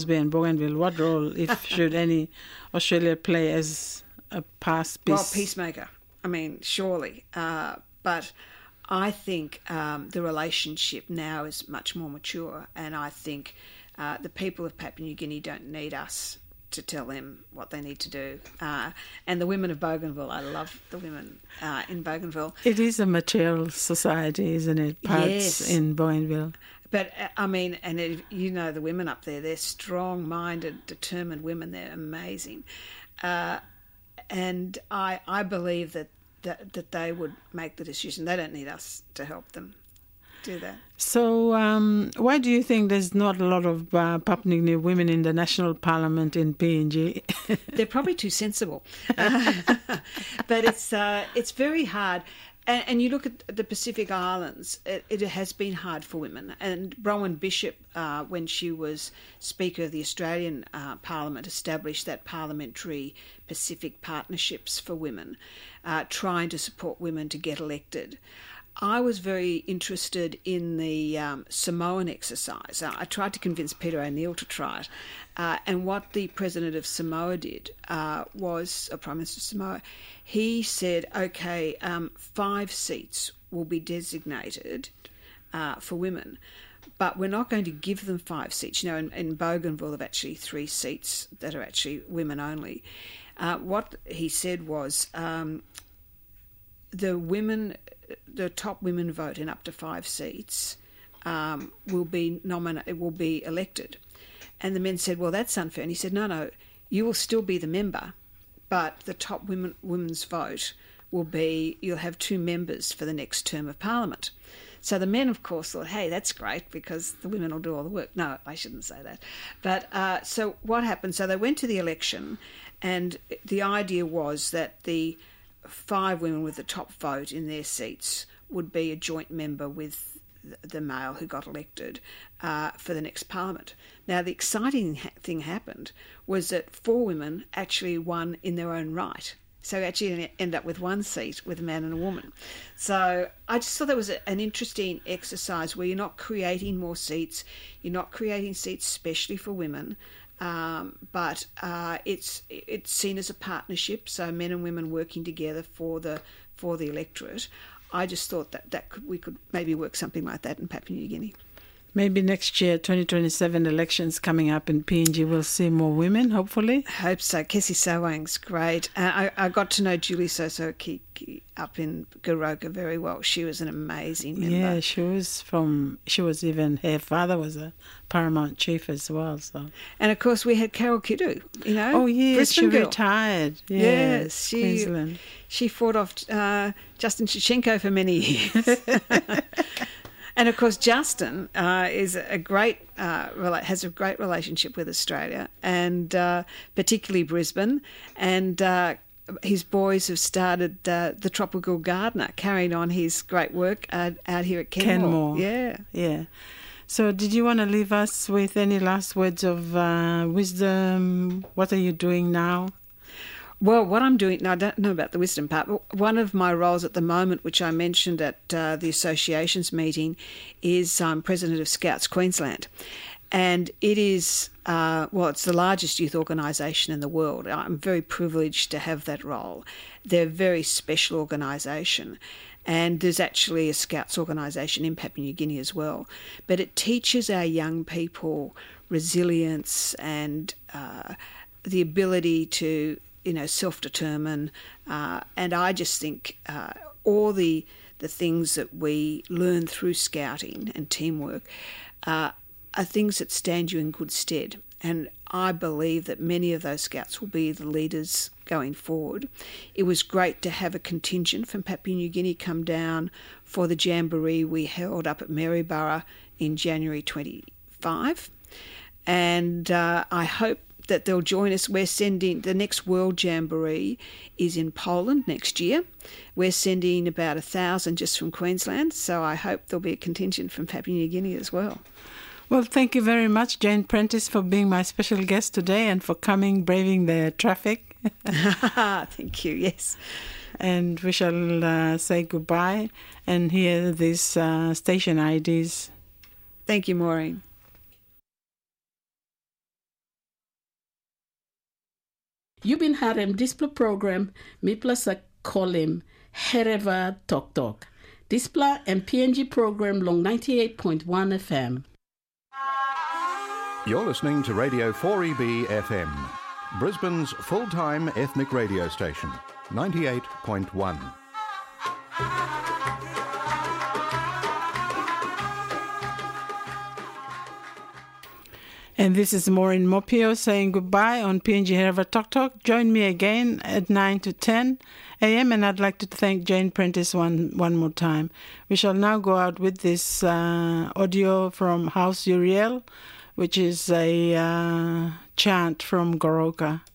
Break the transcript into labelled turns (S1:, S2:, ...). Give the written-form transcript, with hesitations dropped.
S1: in Bougainville, what role, if should any, Australia play as a past peace?
S2: Well, peacemaker. I mean, surely. But I think the relationship now is much more mature, and I think the people of Papua New Guinea don't need us to tell them what they need to do. And the women of Bougainville, I love the women in Bougainville.
S1: It is a material society, isn't it? Parts in Bougainville.
S2: But, I mean, and you know the women up there, they're strong-minded, determined women. They're amazing. And I believe that they would make the decision. They don't need us to help them do that.
S1: So why do you think there's not a lot of Papua New Guinea women in the National Parliament in PNG?
S2: They're probably too sensible. But it's very hard. And you look at the Pacific Islands, it has been hard for women. And Rowan Bishop, when she was Speaker of the Australian Parliament, established that parliamentary Pacific Partnerships for Women, trying to support women to get elected. I was very interested in the Samoan exercise. I tried to convince Peter O'Neill to try it. And what the President of Samoa did was, Prime Minister of Samoa, he said, OK, 5 seats will be designated for women, but we're not going to give them 5 seats. You know, in Bougainville, there are actually 3 seats that are actually women only. What he said was the top women vote in up to 5 seats will be elected. And the men said, well, that's unfair. And he said, no, you will still be the member, but the top women's vote will be, you'll have 2 members for the next term of Parliament. So the men, of course, thought, hey, that's great because the women will do all the work. No, I shouldn't say that. But so what happened? So they went to the election, and the idea was that the 5 women with the top vote in their seats would be a joint member with the male who got elected for the next Parliament. Now, the exciting thing happened was that 4 women actually won in their own right. So we actually end up with 1 seat with a man and a woman. So I just thought that was an interesting exercise where you're not creating more seats, you're not creating seats especially for women, but it's seen as a partnership, so men and women working together for the electorate. I just thought that we could maybe work something like that in Papua New Guinea.
S1: Maybe next year, 2027 elections coming up in PNG, we'll see more women, hopefully.
S2: I hope so. Kessie Sawang's great. I got to know Julie Sosokiki up in Goroka very well. She was an amazing member.
S1: Yeah, she was even, her father was a paramount chief as well. So.
S2: And of course we had Carol Kiddu, you know.
S1: Oh yes,
S2: Brisbane
S1: she
S2: girl.
S1: retired.
S2: Yes,
S1: Queensland.
S2: She fought off Justin Shevchenko for many years. And of course, Justin has a great relationship with Australia, and particularly Brisbane. And his boys have started the Tropical Gardener, carrying on his great work out here at Kenmore.
S1: Yeah. So, did you want to leave us with any last words of wisdom? What are you doing now?
S2: Well, what I'm doing, now I don't know about the wisdom part, but one of my roles at the moment, which I mentioned at the association's meeting, is I'm President of Scouts Queensland. And it is, it's the largest youth organisation in the world. I'm very privileged to have that role. They're a very special organisation. And there's actually a Scouts organisation in Papua New Guinea as well. But it teaches our young people resilience and the ability to self-determine, and I just think all the things that we learn through scouting and teamwork are things that stand you in good stead. And I believe that many of those scouts will be the leaders going forward. It was great to have a contingent from Papua New Guinea come down for the jamboree we held up at Maryborough in January 25, and I hope that they'll join us. We're sending, the next World Jamboree is in Poland next year. We're sending about 1,000 just from Queensland, so I hope there'll be a contingent from Papua New Guinea as well.
S1: Well, thank you very much, Jane Prentice, for being my special guest today and for coming, braving the traffic.
S2: Thank you, yes.
S1: And we shall say goodbye and hear these station IDs.
S2: Thank you, Maureen.
S3: Yubin harem displa program mipla sa kolim hereva tok tok. Displa and PNG program long 98.1 FM.
S4: You're listening to Radio 4EB FM, Brisbane's full-time ethnic radio station, 98.1.
S1: And this is Maureen Mopio saying goodbye on PNG Hereva Tok Tok. Join me again at 9 to 10 a.m. and I'd like to thank Jane Prentice one more time. We shall now go out with this audio from House Uriel, which is a chant from Goroka.